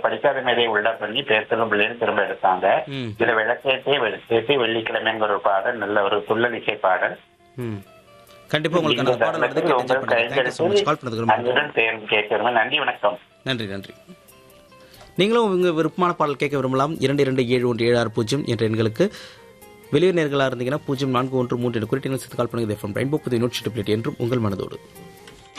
படிக்காத மேதையை உள்ள பண்ணி பேசணும் பிள்ளைன்னு திரும்ப எடுத்தாங்க. ம் இதுல விளக்கேற்றி வெள்ளிக்கிழமைங்கிற ஒரு பாடல், நல்ல ஒரு துள்ளல் இசை பாடல். ம் கண்டிப்பாக உங்களுக்கு அந்த பாடல் வந்து கேட்டு என்ஜாய் பண்ணுங்க. தேங்க்யூ ஸோ மச் கால் பண்ணதுக்கு ரொம்ப நன்றி. அன்புடன் தேர்வு கேட்கிறோம். நன்றி, வணக்கம். நன்றி நன்றி. நீங்களும் உங்கள் விருப்பமான பாடல் கேட்க விரும்பலாம். 227176 என்ற எண்களுக்கு வெளியூர் நேர்களாக இருந்தீங்கன்னா 0413 குறிட்டு சேர்த்து கால் பண்ணுங்க. FM ரெயின்போ புதிய 108 என்றும் உங்கள் மனதோடு.